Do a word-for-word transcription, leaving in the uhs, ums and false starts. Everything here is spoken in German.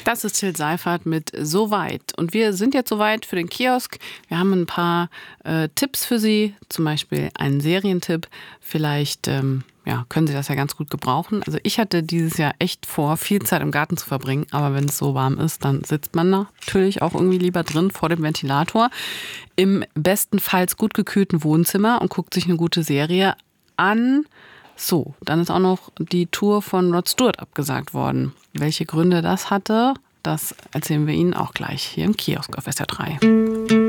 Das ist Till Seifert mit Soweit. Und wir sind jetzt soweit für den Kiosk. Wir haben ein paar äh, Tipps für Sie, zum Beispiel einen Serientipp. Vielleicht ähm, ja, können Sie das ja ganz gut gebrauchen. Also ich hatte dieses Jahr echt vor, viel Zeit im Garten zu verbringen. Aber wenn es so warm ist, dann sitzt man natürlich auch irgendwie lieber drin vor dem Ventilator im bestenfalls gut gekühlten Wohnzimmer und guckt sich eine gute Serie an. So, dann ist auch noch die Tour von Rod Stewart abgesagt worden. Welche Gründe das hatte, das erzählen wir Ihnen auch gleich hier im Kiosk auf S R drei.